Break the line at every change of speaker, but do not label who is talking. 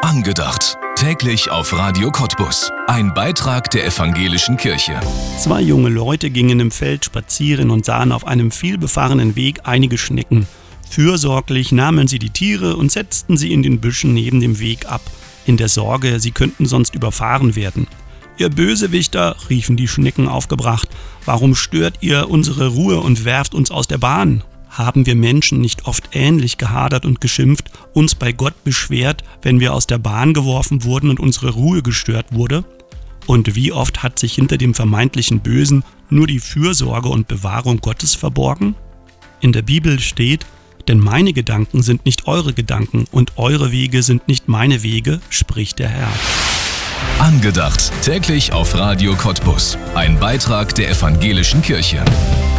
Angedacht. Täglich auf Radio Cottbus. Ein Beitrag der Evangelischen Kirche.
2 junge Leute gingen im Feld spazieren und sahen auf einem vielbefahrenen Weg einige Schnecken. Fürsorglich nahmen sie die Tiere und setzten sie in den Büschen neben dem Weg ab, in der Sorge, sie könnten sonst überfahren werden. »Ihr Bösewichter«, riefen die Schnecken aufgebracht, »warum stört ihr unsere Ruhe und werft uns aus der Bahn?« Haben wir Menschen nicht oft ähnlich gehadert und geschimpft, uns bei Gott beschwert, wenn wir aus der Bahn geworfen wurden und unsere Ruhe gestört wurde? Und wie oft hat sich hinter dem vermeintlichen Bösen nur die Fürsorge und Bewahrung Gottes verborgen? In der Bibel steht: »Denn meine Gedanken sind nicht eure Gedanken und eure Wege sind nicht meine Wege, spricht der Herr.«
Angedacht. Täglich auf Radio Cottbus. Ein Beitrag der Evangelischen Kirche.